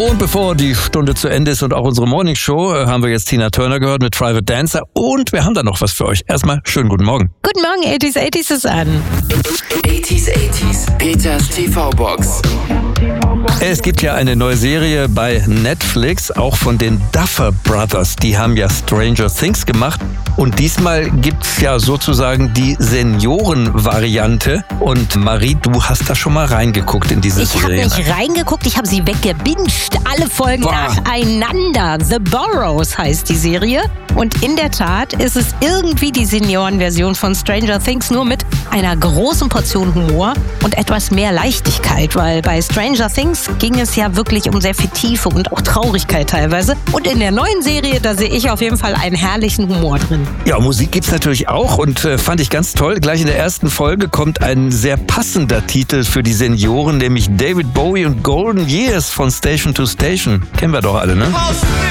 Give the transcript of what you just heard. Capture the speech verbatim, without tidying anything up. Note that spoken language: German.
Und bevor die Stunde zu Ende ist und auch unsere Morningshow, haben wir jetzt Tina Turner gehört mit Private Dancer. Und wir haben da noch was für euch. Erstmal schönen guten Morgen. Guten Morgen, achtziger achtziger ist an. achtziger achtziger, Peters T V-Box. Es gibt ja eine neue Serie bei Netflix, auch von den Duffer Brothers. Die haben ja Stranger Things gemacht. Und diesmal gibt's ja sozusagen die Senioren-Variante. Und Marie, du hast da schon mal reingeguckt in diese Ich habe Serie. nicht reingeguckt, ich habe sie weggebinged. Alle Folgen Boah. nacheinander. The Burrows heißt die Serie. Und in der Tat ist es irgendwie die Seniorenversion von Stranger Things, nur mit einer großen Portion Humor und etwas mehr Leichtigkeit. Weil bei Stranger Things ging es ja wirklich um sehr viel Tiefe und auch Traurigkeit teilweise. Und in der neuen Serie, da sehe ich auf jeden Fall einen herrlichen Humor drin. Ja, Musik gibt's natürlich auch und äh, fand ich ganz toll. Gleich in der ersten Folge kommt ein sehr passender Titel für die Senioren, nämlich David Bowie und Golden Years von Station to Station. Kennen wir doch alle, ne?